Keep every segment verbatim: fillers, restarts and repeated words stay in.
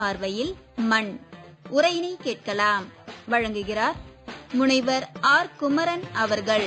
பார்வையில் மண் உரையினை கேட்கலாம். வழங்குகிறார் முனைவர் ஆர் குமரன் அவர்கள்.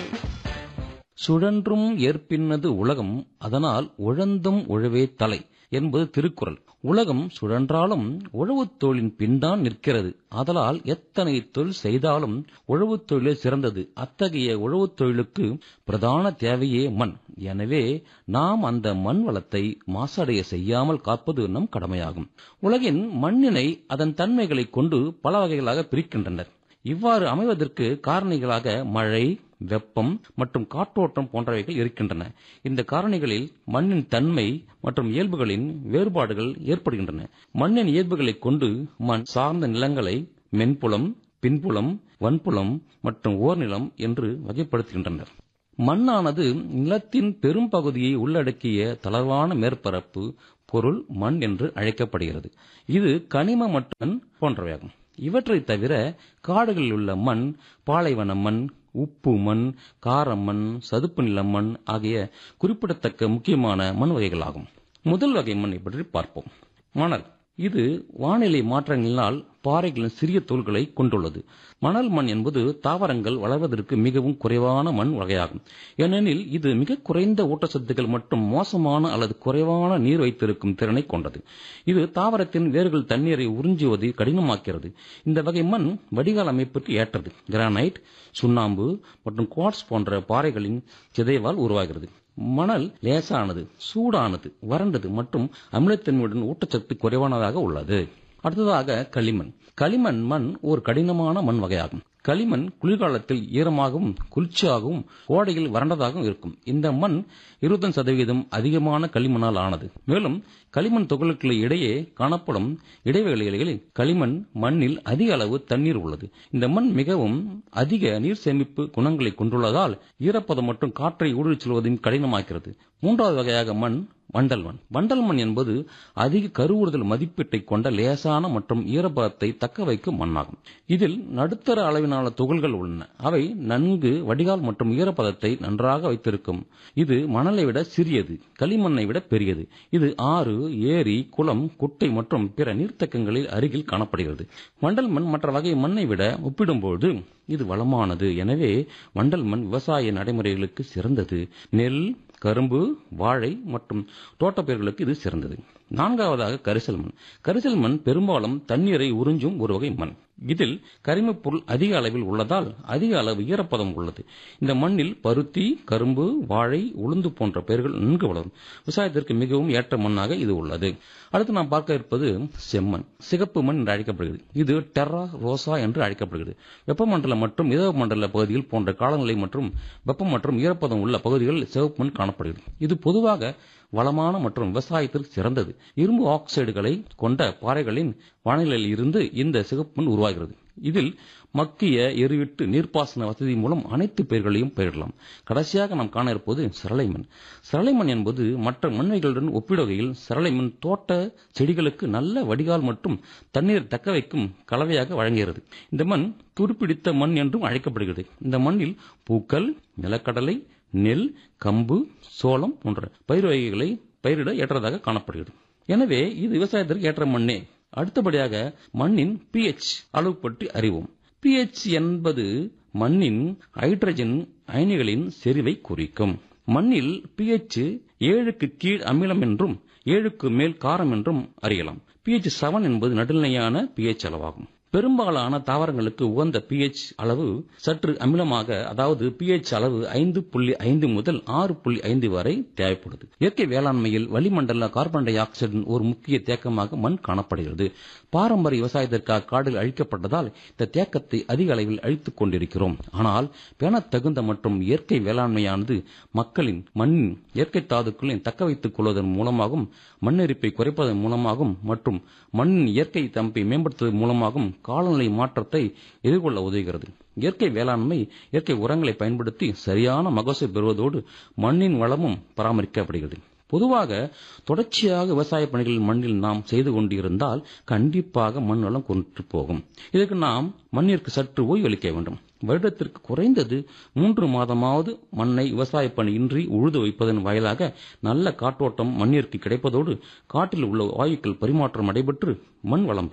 சுழன்றும் ஏற்பின்னது உலகம், அதனால் உழந்தும் உழவே தலை என்பது திருக்குறள். உலகம் சுழன்றாலும் உழவுத் தொழிலின் பின்தான் நிற்கிறது. ஆதலால் எத்தனை தொழில் செய்தாலும் உழவுத் தொழிலே சிறந்தது. அத்தகைய உழவுத் தொழிலுக்கு பிரதான தேவையே மண். எனவே நாம் அந்த மண் வளத்தை மாசடைய செய்யாமல் காப்பது நம் கடமையாகும். உலகின் மண்ணினை அதன் தன்மைகளை கொண்டு பல வகைகளாக பிரிக்கின்றனர். இவ்வாறு அமைவதற்கு காரணிகளாக மழை, வெப்பம் மற்றும் காற்றோட்டம் போன்றவைகள் இருக்கின்றன. இந்த காரணிகளில் மண்ணின் தன்மை மற்றும் இயல்புகளின் வேறுபாடுகள் ஏற்படுகின்றன. மண்ணின் இயல்புகளை கொண்டு மண் சார்ந்த நிலங்களை மென்புலம், பின்புலம், வன்புலம் மற்றும் ஓர்நிலம் என்று வகைப்படுத்துகின்றனர். மண்ணானது நிலத்தின் பெரும் பகுதியை உள்ளடக்கிய தளர்வான மேற்பரப்பு பொருள் மண் என்று அழைக்கப்படுகிறது. இது கனிம மற்றும் போன்றவையாகும். இவற்றை தவிர காடுகளில் உள்ள மண், பாலைவன மண், உப்பு மண், கார மண், சதுப்பு நில மண் ஆகிய குறிப்பிடத்தக்க முக்கியமான மண் வகைகளாகும். முதல் வகை மண்ணை பற்றி பார்ப்போம். மணல். இது வானிலை மாற்றங்களினால் பாறைகளின் சிறிய தோல்களை கொண்டுள்ளது. மணல் மண் என்பது தாவரங்கள் வளர்வதற்கு மிகவும் குறைவான மண் வகையாகும். ஏனெனில் இது மிக குறைந்த ஊட்டச்சத்துக்கள் மற்றும் மோசமான அல்லது குறைவான நீர் வைத்திருக்கும் திறனை கொண்டது. இது தாவரத்தின் வேர்கள் தண்ணீரை உறிஞ்சுவதை கடினமாக்கிறது. இந்த வகை மண் வடிகால் அமைப்பிற்கு ஏற்றது. கிரானைட், சுண்ணாம்பு மற்றும் குவார்ட்ஸ் போன்ற பாறைகளின் சிதைவால் உருவாகிறது. மணல் லேசானது, சூடானது, வறண்டது மற்றும் அமிலத்தன்மையுடன் ஊட்டச்சத்து குறைவானதாக உள்ளது. அடுத்ததாக களிமண். களிமண் மண் ஒரு கடினமான மண் வகையாகும். களிமண் குளிர்காலத்தில் ஈரமாகவும் குளிர்ச்சியாகவும் கோடையில் வறண்டதாகவும் இருக்கும். இந்த மண் இருபத்தஞ்சு சதவீதம் அதிகமான களிமண்ணால் ஆனது. மேலும் களிமண் துகளுக்கு இடையே காணப்படும் இடைவெளிகளில் களிமண் மண்ணில் அதிக அளவு தண்ணீர் உள்ளது. இந்த மண் மிகவும் அதிக நீர் சேமிப்பு குணங்களை கொண்டுள்ளதால் ஈரப்பதம் மற்றும் காற்றை ஊடுருவிச் செல்வதையும் கடினமாக்கிறது. மூன்றாவது வகையாக மண் வண்டல் மண். வண்டல் மண் என்பது அதிக கருவுறுதல் மதிப்பீட்டை கொண்ட லேசான மற்றும் ஈரப்பதத்தை தக்க வைக்கும் மண்ணாகும். இதில் நடுத்தர அளவிலான துகள்கள் உள்ளன. அவை நன்கு வடிகால் மற்றும் ஈரப்பதத்தை நன்றாக வைத்திருக்கும். இது மணலை விட சிறியது, களிமண்ணை விட பெரியது. இது ஆறு, ஏரி, குளம், குட்டை மற்றும் பிற நீர்த்தக்கங்களில் அருகில் காணப்படுகிறது. வண்டல் மண் மற்ற வகை மண்ணை விட ஒப்பிடும்போது இது வளமானது. எனவே வண்டல் மண் விவசாய நடைமுறைகளுக்கு சிறந்தது. நெல், கரும்பு, வாழை மற்றும் தோட்டப்பயிர்களுக்கு இது சிறந்தது. நான்காவதாக கரிசல் மண். கரிசல் மண் பெரும்பாலும் தண்ணீரை உறிஞ்சும் ஒரு வகை மண். இதில் கரிமப் பொருள் அதிக அளவில் உள்ளதால் அதிக அளவு ஈரப்பதம் உள்ளது. இந்த மண்ணில் பருத்தி, கரும்பு, வாழை, உளுந்து போன்ற பயிர்கள் நன்கு வளரும். விவசாயத்திற்கு மிகவும் ஏற்ற மண்ணாக இது உள்ளது. அடுத்து நாம் பார்க்க இருப்பது செம்மண். சிகப்பு மண் என்று அழைக்கப்படுகிறது. இது டெர்ரா ரோசா என்று அழைக்கப்படுகிறது. வெப்பமண்டல மற்றும் இதவ மண்டல பகுதிகள் போன்ற காலநிலை மற்றும் வெப்பம் மற்றும் ஈரப்பதம் உள்ள பகுதிகளில் சிவப்பு மண் காணப்படுகிறது. இது பொதுவாக வளமான மற்றும் விவசாயத்திற்கு சிறந்தது. இரும்பு ஆக்சைடுகளை கொண்ட பாறைகளின் வானிலையில் இருந்து இந்த சிகப்பு மண் உருவாகிறது. இதில் மக்கிய எருவிட்டு நீர்ப்பாசன வசதி மூலம் அனைத்து பயிர்களையும் பயிரிடலாம். கடைசியாக நாம் காண இருப்பது சரளை மண். சரளை மண் என்பது மற்ற மண்வகைகளுடன் ஒப்பிடுகையில் சரளை மண் தோட்ட செடிகளுக்கு நல்ல வடிகால் மற்றும் தண்ணீர் தக்க வைக்கும் கலவையாக வழங்குகிறது. இந்த மண் துருப்பிடித்த மண் என்றும் அழைக்கப்படுகிறது. இந்த மண்ணில் பூக்கள், நிலக்கடலை, நெல், கம்பு, சோளம் போன்ற பயிர் வகைகளை பயிரிட ஏற்றதாக காணப்படுகிறது. எனவே இது விவசாயத்திற்கு ஏற்ற மண்ணே. அடுத்தபடியாக மண்ணின் பிஎச் அளவு பற்றி அறிவோம். பிஎச் என்பது மண்ணின் ஹைட்ரஜன் அயனிகளின் செறிவை குறிக்கும். மண்ணில் பிஎச் ஏழுக்கு கீழ் அமிலம் என்றும் ஏழுக்கு மேல் காரம் என்றும் அறியலாம். பிஎச் செவன் என்பது நடுநிலையான பிஎச் அளவாகும். பெரும்பாலான தாவரங்களுக்கு உகந்த பிஎச் அளவு சற்று அமிலமாக, அதாவது பிஎச் அளவு ஐந்து புள்ளி ஐந்து முதல் ஆறு புள்ளி ஐந்து வரை தேவைப்படுது. இயற்கை வேளாண்மையில் வளிமண்டல கார்பன் டை ஆக்சைடின் ஒரு முக்கிய தேக்கமாக மண் காணப்படுகிறது. பாரம்பரிய விவசாயத்திற்காக காடுகள் அழிக்கப்பட்டதால் இந்த தேக்கத்தை அதிக அளவில் அழித்துக் கொண்டிருக்கிறோம். ஆனால் பேணத் தகுந்த மற்றும் இயற்கை வேளாண்மையானது மக்களின் மண்ணின் இயற்கை தாதுக்களின் தக்க வைத்துக் கொள்வதன் மூலமாகவும் மண்ணெரிப்பை குறைப்பதன் மூலமாகவும் மற்றும் மண்ணின் இயற்கை தன்மை மேம்படுத்துவதன் மூலமாகவும் காலநிலை மாற்றத்தை எதிர்கொள்ள உதவுகிறது. இயற்கை வேளாண்மை இயற்கை உரங்களை பயன்படுத்தி சரியான மகசூல் பெறுவதோடு மண்ணின் வளமும் பராமரிக்கப்படுகிறது. பொதுவாக தொடர்ச்சியாக விவசாய பணிகளில் மண்ணில் நாம் செய்து கொண்டிருந்தால் கண்டிப்பாக மண் வளம் கொண்டு போகும். இதற்கு நாம் மண்ணிற்கு சற்று ஓய்வளிக்க வேண்டும். வருடத்திற்கு குறைந்தது மூன்று மாதமாவது மண்ணை விவசாய பணி இன்றி உழுது வைப்பதன் வாயிலாக நல்ல காற்றோட்டம் மண்ணிற்கு கிடைப்பதோடு காற்றில் உள்ள வாயுக்கள் பரிமாற்றம் நடைபெற்று மண் வளம்